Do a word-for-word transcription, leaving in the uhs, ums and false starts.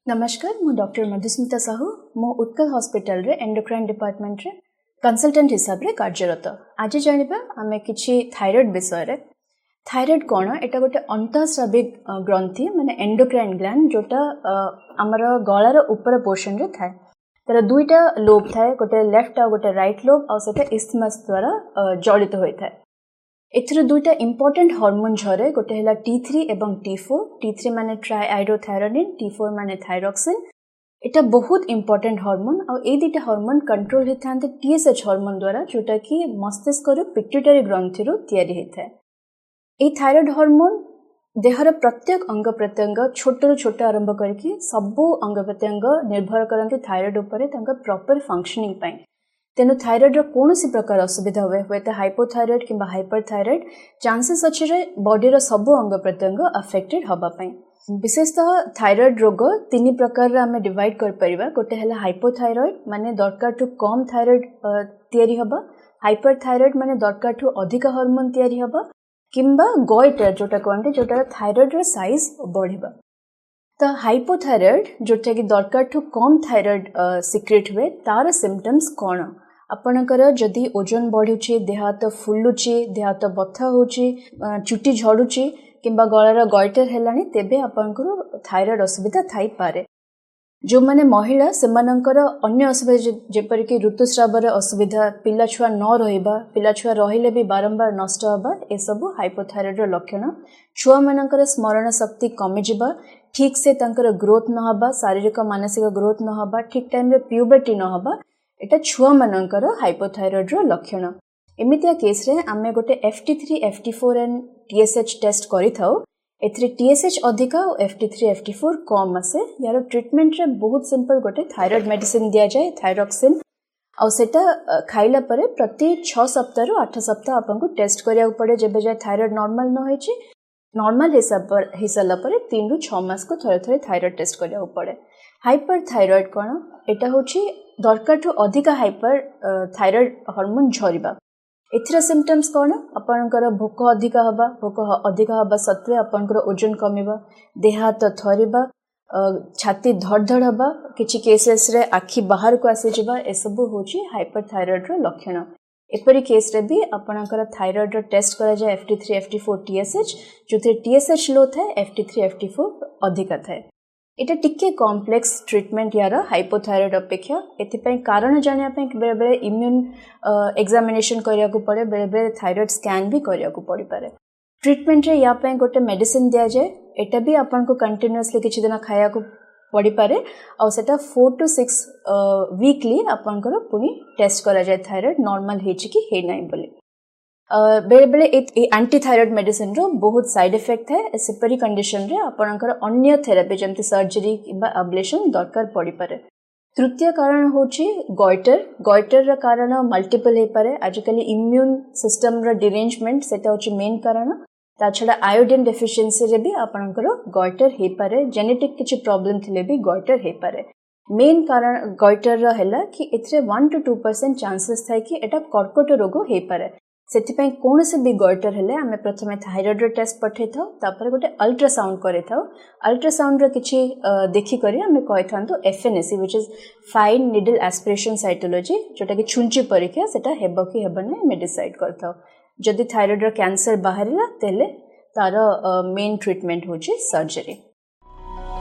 नमस्कार मु डॉक्टर मधुस्मिता साहू मो उत्कल हॉस्पिटल रे एंडोक्राइन डिपार्टमेंट रे कंसल्टेंट हिसाब रे कार्यरत। आज जानिबा आमे किछि थायराइड विषय रे। थायराइड कोन एटा गोटे अंतःस्राविक ग्रंथि माने एंडोक्राइन ग्लैंड जोटा हमर गळार ऊपर पोर्शन रे थाए। तर दुईटा लोब थाए, गोटे लेफ्ट आ गोटे राइट लोब आ सेटा इस्थमस द्वारा जड़ित होय थाए। एथर दुईटा इंपोर्टेंट हार्मोन झरे, गोटे हला टी थ्री एवं टी फोर। टी थ्री माने ट्राइआयोडोथायरोनिन, टी फोर माने थायरॉक्सिन। एटा बहुत इंपोर्टेंट हार्मोन आ ए दुईटा हार्मोन कंट्रोल हेथांते टीएसएच हार्मोन द्वारा, जोटा कि मस्तिष्क रो पिट्यूटरी ग्रंथि रो तयारी हेथाय। ए थायराइड हार्मोन देहर प्रत्येक अंग प्रत्यंग छोट रो छोट आरंभ करके सबो अंग प्रत्यंग निर्भर करंती थायराइड उपरे तांका प्रॉपर फंक्शनिंग पई। तेनु थायराइड रो कोनोसी प्रकार असुविधा हुए हुए तो हाइपोथायराइड किंबा हाइपरथायराइड चांसेस अछि रे बॉडी रो सबो अंग प्रत्यंग अफेक्टेड हबा पई। विशेषतः थायराइड रोग तीन प्रकार रे हमें डिवाइड कर परिबा। गोटे हला हाइपोथायराइड माने दरकार टू कम थायराइड तयारी हबा, हाइपरथायराइड माने दरकार टू अधिक हार्मोन तयारी हबा, किंबा गॉइटर जोटा कहंते जोटा थायराइड रो साइज बढ़िबा। तो हाइपोथायराइड जोटा कि दरकार टू कम थायराइड सिक्रेट हुए तार सिम्पटम्स कोन? आपणकर जदि ओजन बढ़ुची, देह हाथ फुलुची, देह हाथ बथा होची, चुटी झड़ुची किंबा गळार गॉइटर हेलानी, तेबे आपणकर थायराइड असुविधा थाई पारे। जो माने महिला सेमानंकर अन्य असुविधा जेपर कि ऋतुस्रावर असुविधा, पिला छुआ न रहिबा, पिला छुआ रहिले भी बारंबार नष्ट हबा, ए सब हाइपोथायराइड रो लक्षण। छुआ मानंकर स्मरण शक्ति कमी जिबा, ठीक से तांकर ग्रोथ न हबा, शारीरिक मानसिक ग्रोथ न हबा, ठीक टाइम रे प्यूबर्टी न हबा, एटा छुआ मानंकर हाइपोथायराइड रो लक्षण। एमितिया केस रे आमे गोटे F T three, F T four and T S H test करि थाउ। एथरे टी एस एच अधिका और F T three, F T four कम आसे। यार ट्रीटमेंट रे बहुत सिंपल, गोटे थायराइड मेडिसिन दिया जाए, थायरॉक्सिन, और सेटा खाइला परे प्रति छह सप्ताह रु आठ सप्ताह आपनको टेस्ट करिया पड़े। जेबे जाय थायराइड नॉर्मल न होइची, नॉर्मल हिसाब पर हिसाला परे तीन रु छह मास को थरे थरे थायराइड टेस्ट करिया पड़े। हाइपरथायराइड कोन? एटा होची दरकार टू अधिक हाइपर थायराइड हार्मोन झरिबा। एथरा सिम्पटम्स कोन? आपनकर भोक अधिक हबा, भोक अधिक हबा सत्वे आपनकर ओजन कमिबा, देह हाथ थरिबा, छाती धड़धड़ हबा, किछि केसेस रे आखि बाहर को आसी जिबा, ए सब होची हाइपरथायराइड रो लक्षण। एपरी केस रे भी आपनकर थायराइड रो टेस्ट करा जाय F T three, F T four, T S H, जोथे T S H लो थाए, F T three, F T four अधिक थाए। एटा टिके कॉम्प्लेक्स ट्रीटमेंट यार हाइपोथायराइड अपेक्षा। एथिपई कारण जानिया पई बेले बेले इम्यून एग्जामिनेशन करिया को पड़े, बेले बेले थायराइड स्कैन भी करिया को पड़ी पारे। ट्रीटमेंट रे या पई गोटे मेडिसिन दिया जाए, एटा भी आपन को कंटीन्यूअसली किछि दिन खाया को पड़ी पारे, और सेटा फोर टू सिक्स वीकली आपन को पुनी टेस्ट करा जाए थायराइड नॉर्मल हेछि कि हे नै बोली। बेले बेले ए एंटी थायराइड मेडिसिन रो बहुत साइड इफेक्ट है। सेपरी कंडीशन रे आपनकर अन्य थेरेपी जमती सर्जरी किबा अब्लेशन दरकार पड़ी पारे। तृतीय कारण होची गॉइटर। गॉइटर रा कारण मल्टीपल हे पारे। आजकल इम्यून सिस्टम रा डिरेंजमेंट सेटा होची मेन कारण। ता छडा आयोडीन डेफिशिएंसी रे भी आपनकर गॉइटर हे पारे। जेनेटिक किछि प्रॉब्लम थिले भी गॉइटर हे पारे। मेन कारण गॉइटर रा हैला कि एथरे one two two percent chances थाय कि एटा कर्कट रोग हे पारे। सेथिपई कोन से भी गॉइटर हेले आमे प्रथमे थायराइड रो टेस्ट पठे थाउ, तापर गोटे अल्ट्रासाउंड करे थाउ। अल्ट्रासाउंड रो किछि देखि करी आमे कहि थांतो F N A C, which is fine needle aspiration cytology, जोटा कि छुंची परीक्षा सेटा हेबो कि हेबो नै मे डिसाइड करथाउ। जदि थायराइड रो कैंसर बाहरिला तेले तार मेन ट्रीटमेंट होची सर्जरी।